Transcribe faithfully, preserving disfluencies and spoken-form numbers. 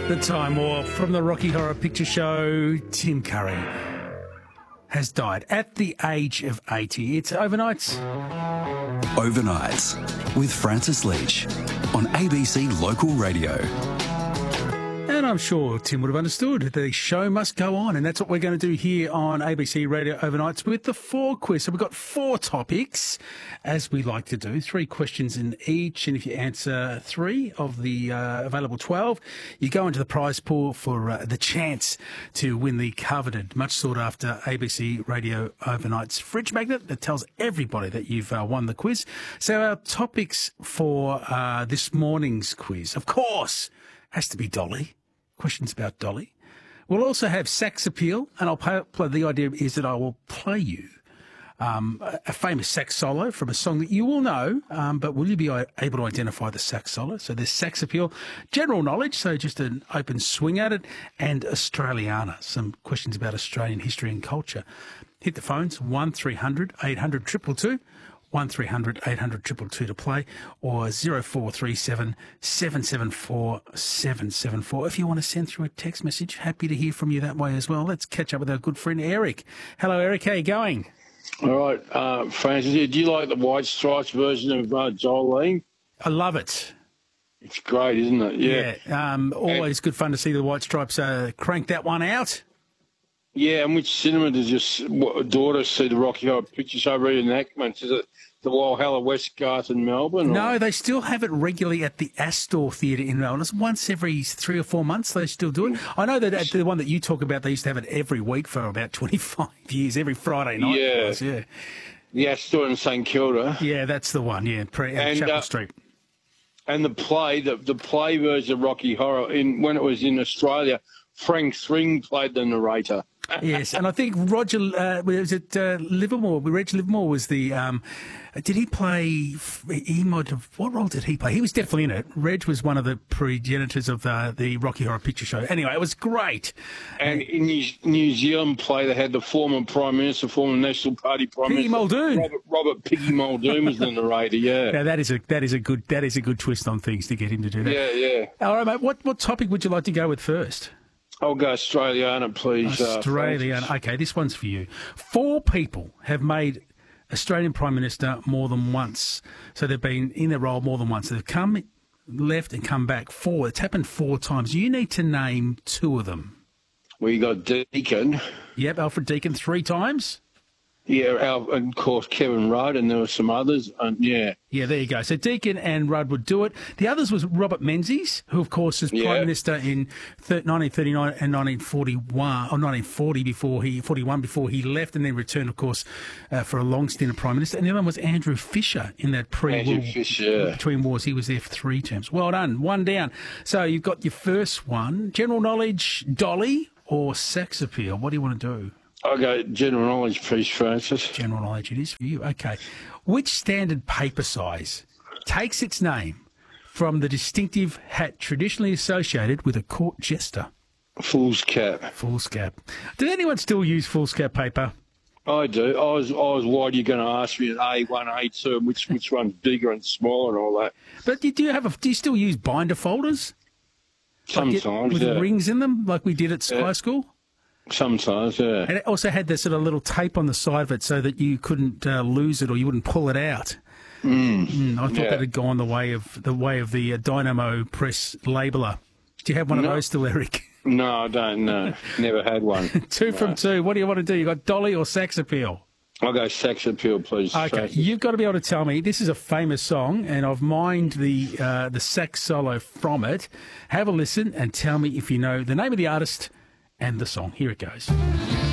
The Time Warp from the Rocky Horror Picture Show. Tim Curry has died at the age of eighty. It's Overnights. Overnights with Francis Leach on A B C Local Radio. And I'm sure Tim would have understood the show must go on, and that's what we're going to do here on A B C Radio Overnights with the four quiz. So we've got four topics, as we like to do, three questions in each, and if you answer three of the uh, available twelve, you go into the prize pool for uh, the chance to win the coveted, much sought after A B C Radio Overnights fridge magnet that tells everybody that you've uh, won the quiz. So our topics for uh, this morning's quiz, of course, has to be Dolly. Questions about Dolly. We'll also have sax appeal, and I'll play, play, the idea is that I will play you um, a, a famous sax solo from a song that you will know, um, but will you be able to identify the sax solo? So there's sax appeal, general knowledge, so just an open swing at it, and Australiana, some questions about Australian history and culture. Hit the phones, one three hundred eight hundred two two two. one three hundred eight hundred two two two to play, or zero four three seven seven seven four seven seven four. If you want to send through a text message, happy to hear from you that way as well. Let's catch up with our good friend Eric. Hello, Eric. How are you going? All right, uh, Francis, do you like the White Stripes version of uh, Jolene? I love it. It's great, isn't it? Yeah. yeah um, always and, good fun to see the White Stripes uh, crank that one out. Yeah, and which cinema does your daughter see the Rocky Horror Picture Show reenactments? Is it the Walhalla Westgarth in Melbourne? Or? No, they still have it regularly at the Astor Theatre in Melbourne. It's once every three or four months they still do it. I know that at the one that you talk about, they used to have it every week for about twenty-five years, every Friday night. Yeah. Was, yeah. The Astor in St Kilda. Yeah, that's the one, yeah, pre- and, Chapel uh, Street. And the play, the, the play version of Rocky Horror, in when it was in Australia, Frank Thring played the narrator. Yes, and I think Roger, uh, was it uh, Livermore? Reg Livermore was the, um, did he play, he might have, what role did he play? He was definitely in it. Reg was one of the progenitors of the, the Rocky Horror Picture Show. Anyway, it was great. And in New, New Zealand play, they had the former Prime Minister, former National Party Prime Piggy Minister. Muldoon. Robert, Robert Piggy Muldoon was the narrator, yeah. Now, that is a that is a good that is a good twist on things to get him to do that. Yeah, yeah. All right, mate, what, what topic would you like to go with first? I'll go Australiana, please. Australiana. Uh, okay, this one's for you. Four people have made Australian Prime Minister more than once. So they've been in their role more than once. They've come, left and come back four. It's happened four times. You need to name two of them. We got Deakin. Yep, Alfred Deakin three times. Yeah, Al, and of course Kevin Rudd, and there were some others. And yeah, yeah, there you go. So Deakin and Rudd would do it. The others was Robert Menzies, who of course was yeah. Prime Minister in nineteen thirty-nine and nineteen forty-one, or nineteen forty before he forty-one before he left, and then returned, of course, uh, for a long stint of Prime Minister. And the other one was Andrew Fisher in that pre-war Fisher. between wars. He was there for three terms. Well done, one down. So you've got your first one: general knowledge, Dolly, or sex appeal. What do you want to do? I'll go general knowledge, please, Francis. General knowledge it is for you. Okay. Which standard paper size takes its name from the distinctive hat traditionally associated with a court jester? Foolscap. Foolscap. Does anyone still use foolscap paper? I do. I was I was worried you're going to ask me an A one, A two, and which, which one's bigger and smaller and all that. But do you, have a, do you still use binder folders? Sometimes, like it, with yeah. rings in them, like we did at Sky yeah. School? Sometimes, yeah. And it also had this sort of little tape on the side of it so that you couldn't uh, lose it or you wouldn't pull it out. Mm. Mm, I thought yeah. that had gone the way of the way of the uh, Dynamo Press labeler. Do you have one no. of those still, Eric? No, I don't. No, never had one. two no. from two. What do you want to do? You got Dolly or sex appeal? I'll go sex appeal, please. Okay, Francis. You've got to be able to tell me. This is a famous song, and I've mined the uh, the sax solo from it. Have a listen and tell me if you know the name of the artist and the song. Here it goes.